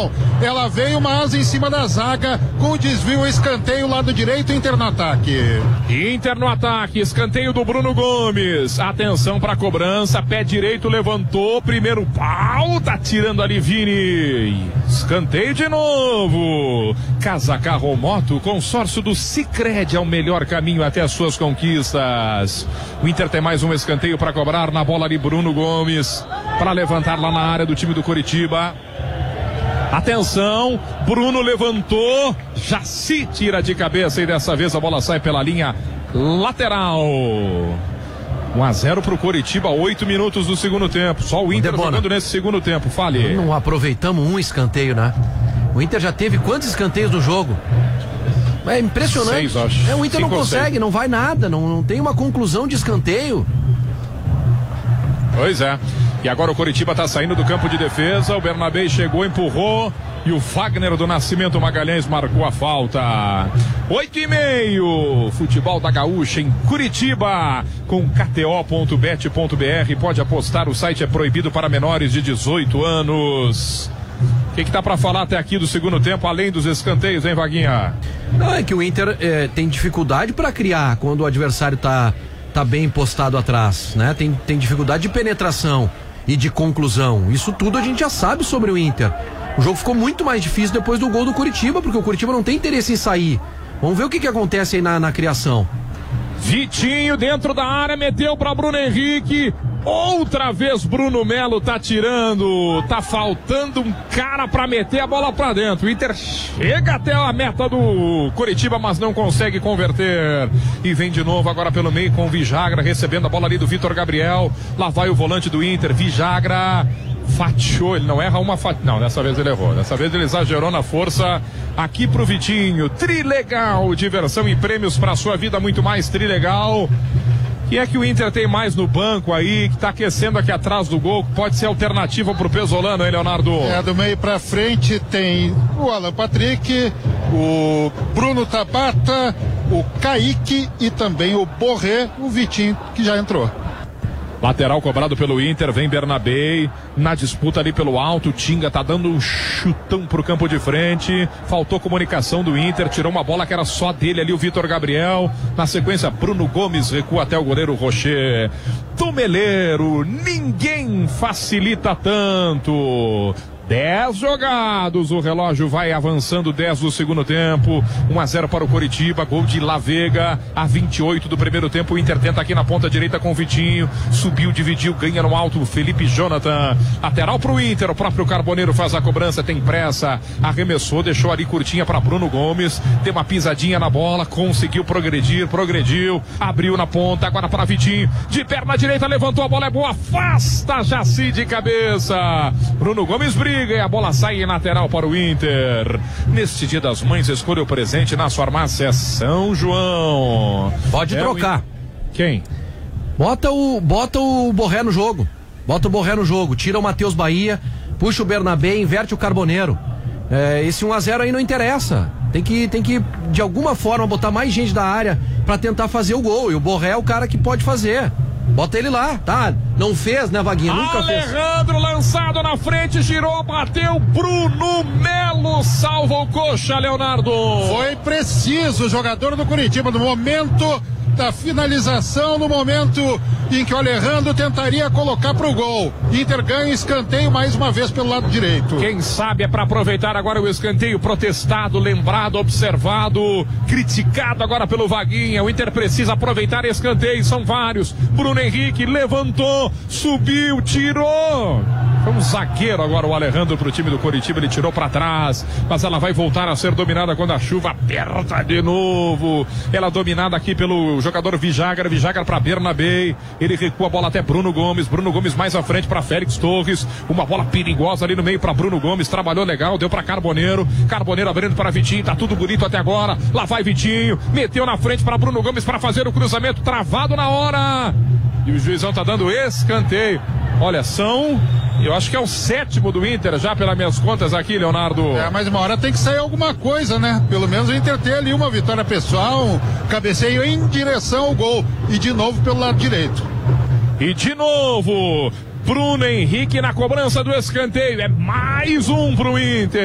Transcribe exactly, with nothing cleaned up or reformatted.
não. Ela veio, mas em cima da zaga, com o desvio, escanteio, lado direito, Inter no ataque. Inter no ataque, escanteio do Bruno Gomes. Atenção para a cobrança, pé direito levantou, primeiro pau, tá tirando ali Vini. Escanteio de novo. Casa Carro Moto, consórcio do Sicredi é o melhor caminho até as suas conquistas. O Inter tem mais um escanteio para cobrar, na bola ali Bruno Gomes, para levantar lá na área do time do Coritiba. Atenção, Bruno levantou, Jaci tira de cabeça e dessa vez a bola sai pela linha lateral. um a zero pro Coritiba, oito minutos do segundo tempo. Só o Inter jogando nesse segundo tempo. Fale. Não aproveitamos um escanteio, né? O Inter já teve quantos escanteios no jogo? É impressionante. Seis, acho. É, o Inter Cinco não consegue, não vai nada, não, não tem uma conclusão de escanteio. Pois é. E agora o Coritiba está saindo do campo de defesa. O Bernabé chegou, empurrou. E o Wagner do Nascimento Magalhães marcou a falta. Oito e meio. Futebol da Gaúcha em Curitiba. Com K T O ponto bet ponto B R. Pode apostar, o site é proibido para menores de dezoito anos. O que, que tá para falar até aqui do segundo tempo, além dos escanteios, hein, Vaguinha? Não, é que o Inter é, tem dificuldade para criar quando o adversário tá, tá bem postado atrás, né? Tem, tem dificuldade de penetração e de conclusão. Isso tudo a gente já sabe sobre o Inter. O jogo ficou muito mais difícil depois do gol do Coritiba, porque o Coritiba não tem interesse em sair. Vamos ver o que, que acontece aí na, na criação. Vitinho dentro da área, meteu para Bruno Henrique. Outra vez Bruno Melo tá tirando. Tá faltando um cara para meter a bola para dentro. O Inter chega até a meta do Coritiba, mas não consegue converter. E vem de novo agora pelo meio com o Vijagra, recebendo a bola ali do Vitor Gabriel. Lá vai o volante do Inter, Vijagra. Fatiou, ele não erra uma fat... Não, dessa vez ele errou. Dessa vez ele exagerou na força. Aqui pro Vitinho. Trilegal, diversão e prêmios pra sua vida, muito mais Trilegal. E é que o Inter tem mais no banco aí, que tá aquecendo aqui atrás do gol, que pode ser alternativa pro Pesolano, hein, Leonardo? É, do meio pra frente tem o Alan Patrick, o Bruno Tabata, o Kaique e também o Borré, o Vitinho, que já entrou. Lateral cobrado pelo Inter, vem Bernabé, na disputa ali pelo alto, o Tinga tá dando um chutão pro campo de frente, faltou comunicação do Inter, tirou uma bola que era só dele ali, o Vitor Gabriel, na sequência Bruno Gomes recua até o goleiro Rocher. Tumeleiro, ninguém facilita tanto. dez jogados, o relógio vai avançando, dez do segundo tempo, um a zero para o Coritiba, gol de La Vega, a vinte e oito do primeiro tempo, o Inter tenta aqui na ponta direita com o Vitinho, subiu, dividiu, ganha no alto, Felipe Jonathan, lateral para o Inter, o próprio Carboneiro faz a cobrança, tem pressa, arremessou, deixou ali curtinha para Bruno Gomes, deu uma pisadinha na bola, conseguiu progredir, progrediu, abriu na ponta, agora para Vitinho, de perna direita, levantou a bola, é boa, afasta Jaci de cabeça, Bruno Gomes briga, e a bola sai em lateral para o Inter. Neste dia das mães, escolha o presente na farmácia São João. Pode é trocar. O... Quem? Bota o, bota o Borré no jogo. Bota o Borré no jogo. Tira o Matheus Bahia, puxa o Bernabé, inverte o Carboneiro. É, esse um a zero aí não interessa. Tem que, tem que, de alguma forma, botar mais gente da área para tentar fazer o gol. E o Borré é o cara que pode fazer. Bota ele lá, tá? Não fez, né, Vaguinha? Nunca fez. Alejandro lançado na frente, girou, bateu, Bruno Melo salva o coxa, Leonardo. Foi preciso o jogador do Coritiba no momento da finalização, no momento em que o Alejandro tentaria colocar pro gol. Inter ganha escanteio mais uma vez pelo lado direito. Quem sabe é para aproveitar agora o escanteio, protestado, lembrado, observado, criticado agora pelo Vaguinha. O Inter precisa aproveitar escanteio, são vários. Bruno Henrique levantou, subiu, tirou. Foi um zagueiro agora o Alejandro pro time do Coritiba, ele tirou para trás, mas ela vai voltar a ser dominada quando a chuva aperta de novo. Ela dominada aqui pelo jogador Vijagra, Vijagra para Bernabé, ele recua a bola até Bruno Gomes, Bruno Gomes mais à frente para Félix Torres, uma bola perigosa ali no meio para Bruno Gomes, trabalhou legal, deu para Carboneiro, Carboneiro abrindo para Vitinho, tá tudo bonito até agora, lá vai Vitinho, meteu na frente para Bruno Gomes para fazer o cruzamento, travado na hora, e o juizão tá dando escanteio. Olha, são, eu acho que é o sétimo do Inter já pelas minhas contas aqui, Leonardo. É, mas uma hora tem que sair alguma coisa, né? Pelo menos o Inter ter ali uma vitória pessoal, um cabeceio em direção ao gol. E de novo pelo lado direito. E de novo, Bruno Henrique na cobrança do escanteio. É mais um pro Inter.